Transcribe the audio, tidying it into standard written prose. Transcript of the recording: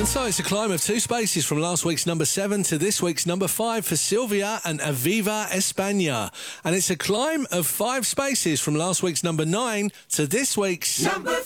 And so it's a climb of 2 spaces from last week's number 7 to this week's number 5 for Sylvia and Aviva España. And it's a climb of 5 spaces from last week's number 9 to this week's number